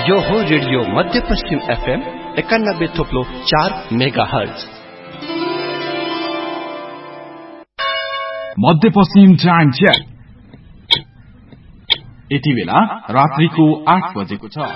यो हो रेडियो मध्यपश्चिम FM 91.4 megahertz. मध्यपश्चिम time check. यति बेला रात्रिको 8 बजेको छ।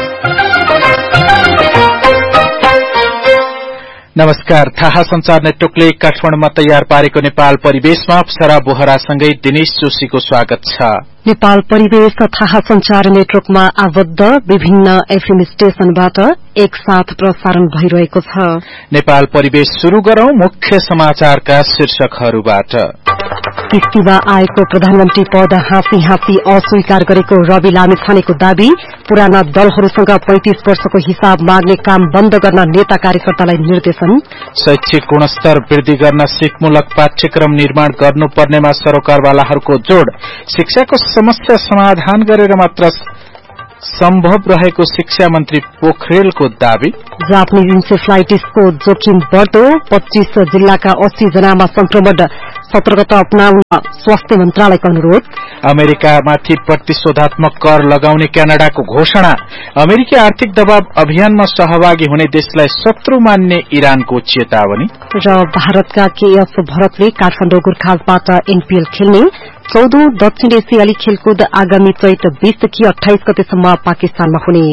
नमस्कार। थाहा संचार नेटवर्कले काठमाडौँमा तयार पारेको नेपाल परिवेशमा अप्सरा बोहरासँगै दिनेश जोशीको स्वागत छ। नेपाल परिवेश थाहा संचार नेटवर्कमा आबद्ध विभिन्न एफएम स्टेशनबाट एकसाथ प्रसारण भइरहेको छ। नेपाल परिवेश शुरू गरौं मुख्य समाचारका शीर्षकहरूबाट। किस्तीमा आएको प्रधानमन्त्री पद हाँसी हाँसी अस्वीकार गरेको रवि लामिछानेको दावी। पुराना दलहरूसँग 35 वर्षको हिसाब माग्ने काम बन्द गर्न नेता कार्यकर्तालाई निर्देशन। शैक्षिक गुणस्तर वृद्धि गर्न सिपमूलक पाठ्यक्रम निर्माण गर्नुपर्नेमा सरोकारवालाहरूको जोड़। शिक्षाको समस्या समाधान गरेर मात्र सम्भव रहेको शिक्षा मन्त्री पोखरेलको दावी। जापानी इन्सेफ्लाइटिसको जोखिम बढ्दो। 25 जिल्लाका 80 जनामा संक्रमण। सतर्कता अपनाउन स्वास्थ्य मन्त्रालयको अनुरोध। अमेरिकामाथि प्रतिशोधात्मक कर लगाउने क्यानाडाको घोषणा। अमेरिकी आर्थिक दबाव अभियानमा सहभागी हुने देशलाई शत्रु मान्ने इरानको चेतावनी। र भारतका केएस भरतले काठमाडौँ गुर्खाजबाट एनपीएल खेल्ने। 14औं दक्षिण एसियाली खेलकुद आगामी चैत 20 देखि 28 गतेसम्म पाकिस्तानमा हुने।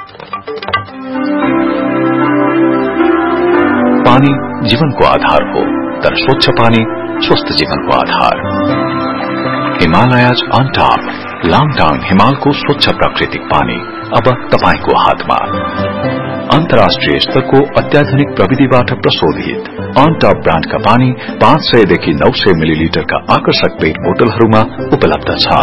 पानी जीवनको आधार हो, तर स्वच्छ पानी स्वस्थ जीवनको आधार। हिमालयज अन टप, लाङटाङ हिमालको स्वच्छ प्राकृतिक पानी अब तपाईको हातमा। अन्तर्राष्ट्रिय स्तरको अत्याधुनिक प्रविधिबाट प्रशोधित अन टप ब्रान्डका पानी 500 देखि 900 मिलिलिटरका आकर्षक पेट बोतलहरूमा उपलब्ध छ।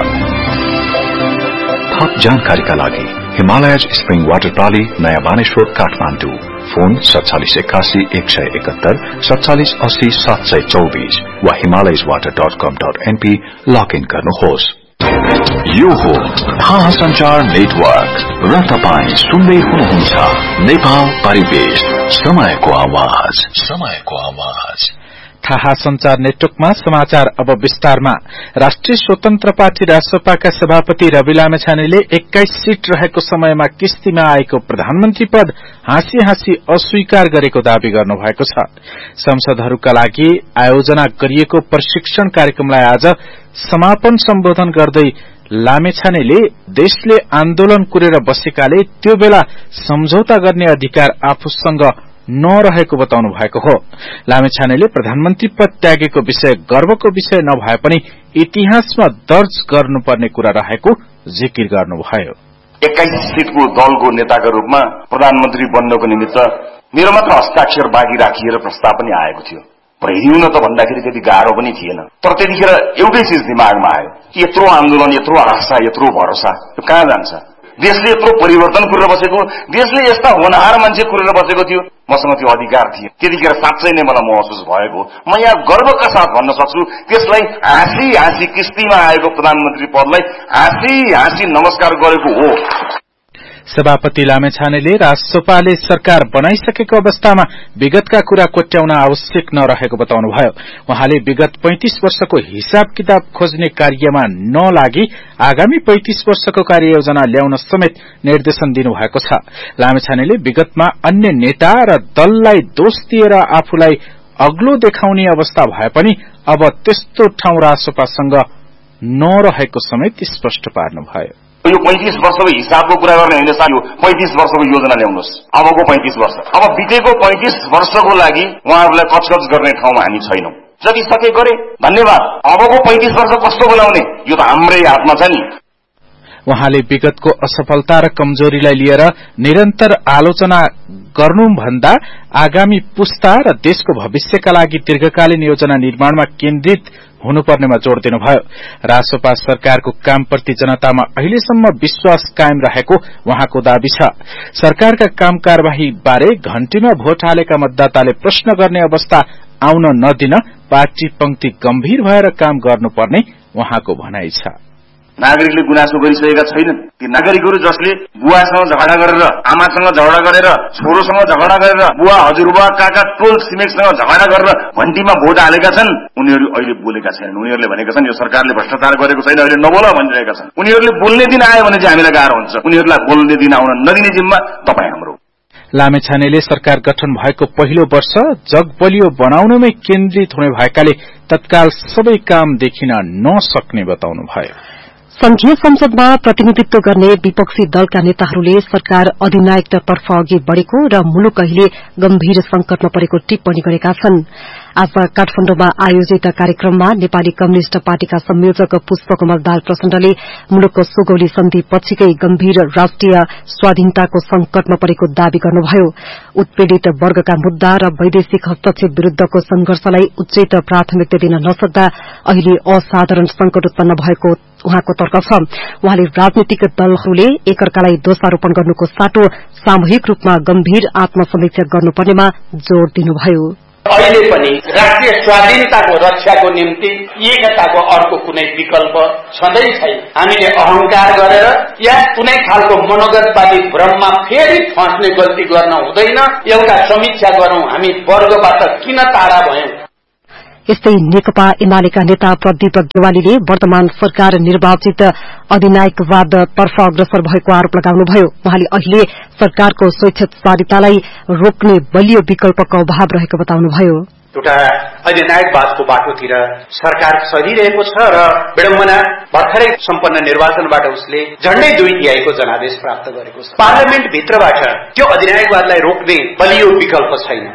थप जानकारीका लागि हिमालयज स्प्रिङ वाटर प्रणाली, नयाँ बानेश्वर, काठमाडौँ। फोन 4781 171 4780 724 वा himalayaswater.com.np लगइन गर्नुहोस्। यो हो थाहा संचार नेटवर्क र तपाईं सुन्दै हुनुहुन्छ नेपाल परिवेश, समयको आवाज, समयको आवाज। थाहा संचार नेटवर्कमा समाचार अब विस्तारमा। राष्ट्रिय स्वतन्त्र पार्टी रासपाका सभापति रवि लामिछानेले 21 सीट रहेको समयमा किस्तीमा आएको प्रधानमन्त्री पद हाँसी हाँसी अस्वीकार गरेको दावी गर्नुभएको छ। संसदहरूका लागि आयोजना गरिएको प्रशिक्षण कार्यक्रमलाई आज समापन सम्बोधन गर्दै लामिछानेले देशले आन्दोलन कुरेर बसेकाले त्यो बेला सम्झौता गर्ने अधिकार आफूसँग नरहेको बताउनु भएको हो। लामिछानेले प्रधानमन्त्री पद त्यागेको विषय गर्वको विषय नभए पनि इतिहासमा दर्ज गर्नुपर्ने कुरा रहेको जिकिर गर्नुभयो। 21 सीटको दलको नेताका रूपमा प्रधानमन्त्री बन्नको निमित्त मेरो मात्र हस्ताक्षर बाँकी राखिएर प्रस्ताव पनि आएको थियो। हिउन त भन्दाखेरि त्यति गाह्रो पनि थिएन, तर त्यतिखेर एउटै चीज दिमागमा आयो कि यत्रो आन्दोलन, यत्रो आशा, यत्रो भरोसा यो कहाँ जान्छ? देशले यत्रो परिवर्तन गरेर बसेको, देशले यस्ता होनहार मान्छे कुरेर बसेको थियो, मसँग त्यो अधिकार थियो। त्यतिखेर साँच्चै नै मलाई महसुस भएको, म यहाँ गर्वका साथ भन्न सक्छु, त्यसलाई हाँसी हाँसी किस्तीमा आएको प्रधानमन्त्री पदलाई हाँसी हाँसी नमस्कार गरेको हो। सभापति लामिछानेले रासपाले सरकार बनाइसकेको अवस्थामा विगतका कुरा कोट्याउन आवश्यक नरहेको बताउनुभयो। उहाँले विगत 35 वर्षको हिसाब किताब खोज्ने कार्यमा नलागी आगामी 35 वर्षको कार्ययोजना ल्याउन समेत निर्देशन दिनुभएको छ। लामिछानेले विगतमा अन्य नेता र दललाई दोष दिएर आफूलाई अग्लो देखाउने अवस्था भए पनि अब त्यस्तो ठाउँ रासपासँग नरहेको समेत स्पष्ट पार्नुभयो। यो 35 वर्षको हिसाबको कुरा गर्ने होइन साथी, 35 वर्षको योजना ल्याउनुहोस्। अबको 35 वर्ष, अब बितेको 35 वर्षको लागि उहाँहरूलाई कचकच गर्ने ठाउँमा हामी छैनौं। जति सके गरे धन्यवाद। अबको 35 वर्ष कस्तो बनाउने यो त हाम्रै हातमा छ नि। उहाँले विगतको असफलता र कमजोरीलाई लिएर निरन्तर आलोचना गर्नुभन्दा आगामी पुस्ता र देशको भविष्यका लागि दीर्घकालीन योजना निर्माणमा केन्द्रित हुनुपर्नेमा जोड़ दिनुभयो। रासपा सरकारको कामप्रति जनतामा अहिलेसम्म विश्वास कायम रहेको उहाँको दावी छ। सरकारका काम कारबाही बारे घण्टीमा भोट हालेका मतदाताले प्रश्न गर्ने अवस्था आउन नदिन पार्टी पंक्ति गम्भीर भएर काम गर्नुपर्ने उहाँको भनाइ छ। नागरिकले गुनासो गरिसकेका छैनन्। ती नागरिकहरू जसले बुवासँग झगडा गरेर, आमासँग झगडा गरेर, छोरोसँग झगडा गरेर, बुवा हजुरबुवा काका टोल छिमेकसँग झगडा गरेर घण्टीमा भोट हालेका छन्, उनीहरू अहिले बोलेका छैनन्। उनीहरूले भनेका छन् यो सरकारले भ्रष्टाचार गरेको छैन, अहिले नबोल भनिरहेका छन्। उनीहरूले बोल्ने दिन आयो भने चाहिँ हामीलाई गाह्रो हुन्छ। उनीहरूलाई बोल्ने दिन आउन नदिने जिम्मा तपाईँ हाम्रो। लामेछानेले सरकार गठन भएको पहिलो वर्ष जग बलियो बनाउनमै केन्द्रित हुने भएकाले तत्काल सबै काम देखिन नसक्ने बताउनुभयो। संघीय संसदमा प्रतिनिधित्व गर्ने विपक्षी दलका नेताहरूले सरकार अधिनायकतर्फ अघि बढ़ेको र मुलुक अहिले गम्भीर संकटमा परेको टिप्पणी गरेका छन्। आज काठमाडौँमा आयोजित कार्यक्रममा नेपाली कम्युनिष्ट पार्टीका संयोजक पुष्पकमल दाहाल प्रचण्डले मुलुकको सुगौली सन्धि पछिकै गम्भीर राष्ट्रिय स्वाधीनताको संकटमा परेको दावी गर्नुभयो। उत्पीड़ित वर्गका मुद्दा र वैदेशिक हस्तक्षेप विरूद्धको संघर्षलाई उच्चैत प्राथमिकता दिन नसक्दा अहिले असाधारण संकट उत्पन्न भएको उहाँको तर्क छ। उहाँले राजनीतिक दलहरूले एकअर्कालाई दोषारोपण गर्नुको साटो सामूहिक रूपमा गम्भीर आत्मसमीक्षा गर्नुपर्नेमा जोड़ दिनुभयो। अहिले पनि राष्ट्रिय स्वाधीनताको रक्षाको निम्ति एकताको अर्को कुनै विकल्प छँदै छैन। हामीले अहंकार गरेर या कुनै खालको मनोगतवादी भ्रममा फेरि फस्ने गल्ती गर्न हुँदैन। एउटा समीक्षा गरौं, हामी वर्गबाट किन टाढा भयौं। यस्तै नेकपा एमालेका नेता प्रदीप गेवालीले वर्तमान सरकार निर्वाचित अधिनायकवाद तर्फ अग्रसर भएको आरोप लगाउनुभयो। उहाँले अहिले सरकारको स्वेच्छाचारितालाई रोक्ने बलियो विकल्पको अभाव रहेको बताउनुभयो। एउटा अधिनायकवादको बाटोतिर सरकार सरिरहेको छ र विडम्बना भर्खरै सम्पन्न निर्वाचनबाट उसले झण्डै 2 तिहाईको जनादेश प्राप्त गरेको छ। पार्लियामेन्ट भित्रबाट त्यो अधिनायकवादलाई रोक्ने बलियो विकल्प छैन।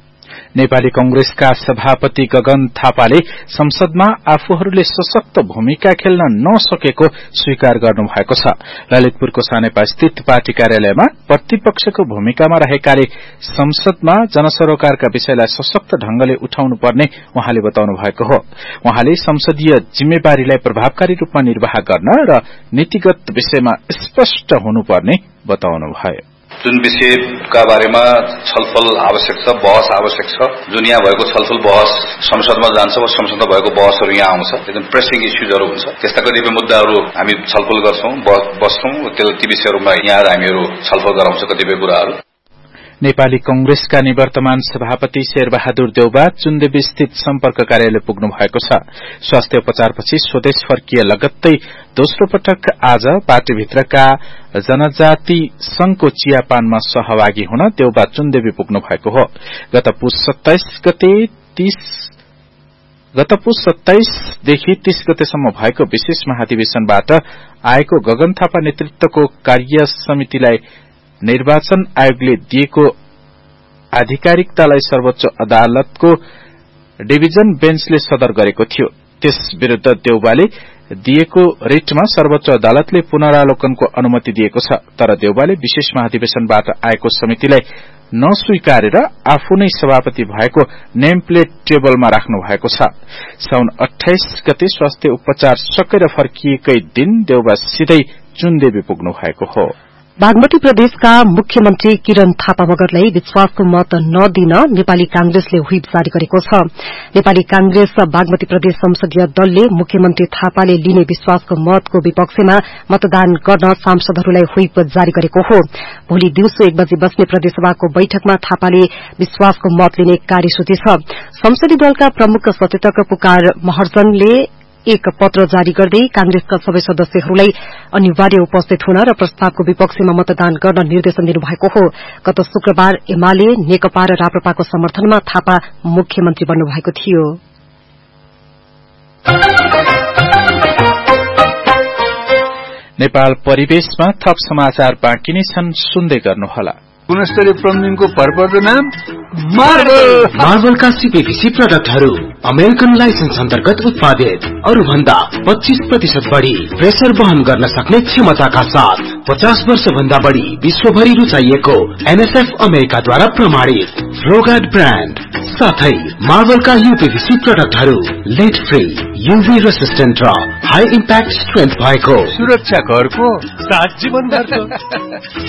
नेपाली कंग्रेसका सभापति गगन थापाले संसदमा आफूहरूले सशक्त भूमिका खेल्न नसकेको स्वीकार गर्नुभएको छ। ललितपुरको सानेपा स्थित पार्टी कार्यालयमा प्रतिपक्षको भूमिकामा रहेकाले संसदमा जनसरोकारका विषयलाई सशक्त ढंगले उठाउनु पर्ने उहाँले बताउनु भएको हो। उहाँले संसदीय जिम्मेवारीलाई प्रभावकारी रूपमा निर्वाह गर्न र नीतिगत विषयमा स्पष्ट हुनुपर्ने बताउनुभयो। जुन विषयका बारेमा छलफल आवश्यक छ, बहस आवश्यक छ, जुन यहाँ भएको छलफल बहस संसदमा जान्छ वा संसदमा भएको बहसहरू यहाँ आउँछ, एकदम प्रेसिङ इस्युजहरू हुन्छ। त्यस्ता कतिपय मुद्दाहरू हामी छलफल गर्छौं, बस्छौं, ती विषयहरूमा यहाँ हामीहरू छलफल गराउँछ कतिपय कुराहरू। नेपाली कंग्रेसका निवर्तमान सभापति शेरबहादुर देउबा चुन्देवी स्थित सम्पर्क कार्यालय पुग्नु भएको छ। स्वास्थ्य उपचारपछि स्वदेश फर्किए लगत्तै दोस्रो पटक आज पार्टीभित्रका जनजाति संघको चियापानमा सहभागी हुन देउबा चुन्देवी पुग्नु भएको हो। गत पुस 27 देखि 30 गतेसम्म भएको विशेष महाधिवेशनबाट आएको गगन थापा नेतृत्वको कार्य समितिलाई निर्वाचन आयोगले दिएको आधिकारिकतालाई सर्वोच्च अदालतको डिभिजन बेन्चले सदर गरेको थियो। त्यस विरूद्ध देउबाले दिएको रिटमा सर्वोच्च अदालतले पुनरावलोकनको अनुमति दिएको छ। तर देउबाले विशेष महाधिवेशनबाट आएको समितिलाई नस्वीकारेर आफू नै सभापति भएको नेम प्लेट टेबलमा राख्नु भएको छ। साउन 28 गते स्वास्थ्य उपचार सकेर फर्किएकै दिन देउबा सिधै चुन्देवी पुग्नु भएको हो। बागमती प्रदेशका मुख्यमन्त्री किरण थापा मगरलाई विश्वासको मत नदिन नेपाली कांग्रेसले व्हिप जारी गरेको छ। नेपाली कांग्रेस बागमती प्रदेश संसदीय दलले मुख्यमन्त्री थापाले लिने विश्वासको मतको विपक्षमा मतदान गर्न सांसदहरूलाई व्हिप जारी गरेको हो। भोलि दिउँसो 1 बजे बस्ने प्रदेशसभाको बैठकमा थापाले विश्वासको मत लिने कार्यसूची छ। संसदीय दलका प्रमुख सचेतक पुकार महर्जनले एक पत्र जारी गर्दै कांग्रेसका सबै सदस्यहरूलाई अनिवार्य उपस्थित हुन र प्रस्तावको विपक्षमा मतदान गर्न निर्देशन दिनुभएको हो। गत शुक्रबार एमाले, नेकपा र राप्रपाको समर्थनमा थापा मुख्यमन्त्री बन्नुभएको थियो। नेपाल परिवेशमा थप समाचार बाँकी नै छन्, सुन्दै गर्नुहोला। गुणस्तरीय प्लम्बिङको भरपर्दो नाम मार्बलका सीपीवीसी प्रोडक्टहरू अमेरिकन लाइसेन्स अन्तर्गत उत्पादित, अरू भन्दा 25% बढ़ी प्रेसर वहन गर्न सक्ने क्षमताका साथ 50 वर्ष भन्दा बढ़ी विश्वभरि रुचाइएको एनएसएफ अमेरिकाद्वारा प्रमाणित फ्लोगार्ड ब्रान्ड साथै मार्बलका यूपीवीसी प्रोडक्टहरू लेड फ्री, यूभी रेसिस्टेन्ट र हाई इम्प्याक्ट स्ट्रेन्थ भएको सुरक्षा घरको साथ जीवनभरको